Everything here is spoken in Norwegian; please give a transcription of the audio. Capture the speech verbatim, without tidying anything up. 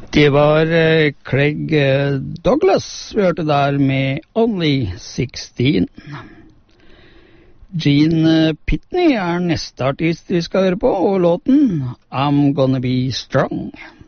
Det var uh, Craig uh, Douglas vi hørte der med Only sixteen. Gene Pitney er neste artist vi skal høre på, og låten I'm Gonna Be Strong.